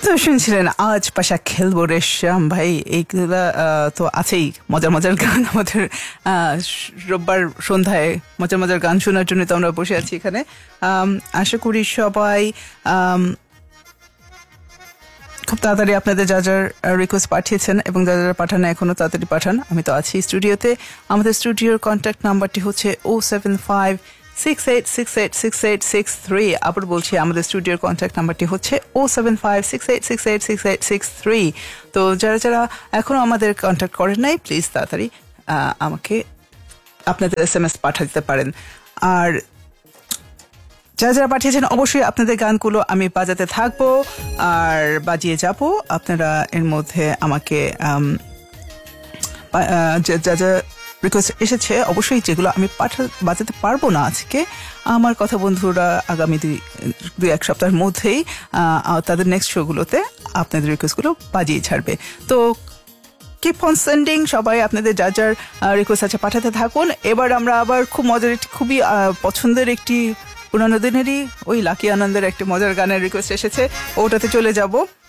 তো শুনছিলেন আজ পাশা খেলবো রে শ্যাম ভাই, এইগুলা তো আছেই মজার মজার গান। আমাদের রোববার সন্ধ্যায় মজার মজার গান শোনার জন্য তো আমরা বসে আছি এখানে। আশা করি সবাই খুব তাড়াতাড়ি আপনাদের যা যার রিকোয়েস্ট পাঠিয়েছেন এবং যা যারা পাঠান এখনো তাড়াতাড়ি পাঠান। আমি তো আছি স্টুডিওতে। আমাদের স্টুডিওর কন্ট্যাক্ট নাম্বারটি হচ্ছে 07568686863। আবার বলছি, আমাদের স্টুডিওর কন্ট্যাক্ট নাম্বারটি হচ্ছে 07568686863। তো যারা যারা এখনো আমাদের কন্ট্যাক্ট করেন নাই, প্লিজ তাড়াতাড়ি আমাকে আপনাদের SMS পাঠা দিতে পারেন। আর যারা যারা পাঠিয়েছেন অবশ্যই আপনাদের গানগুলো আমি বাজাতে থাকবো আর বাজিয়ে যাব। আপনারা এর মধ্যে আমাকে যা যা রিকোয়েস্ট এসেছে অবশ্যই, যেগুলো আমি বাজাতে পারবো না আজকে, আমার কথা বন্ধুরা আগামী দুই এক সপ্তাহের মধ্যেই তাদের নেক্সট শোগুলোতে আপনাদের রিকোয়েস্টগুলো বাজিয়ে ছাড়বে। তো কিপ অন সেন্ডিং, সবাই আপনাদের যা যার রিকোয়েস্ট আছে পাঠাতে থাকুন। এবার আমরা আবার খুব মজার খুবই পছন্দের একটি পুরানো দিনেরই ওই লাকি আনন্দের একটা মজার গানের রিকোয়েস্ট এসেছে, ওটাতে চলে যাব।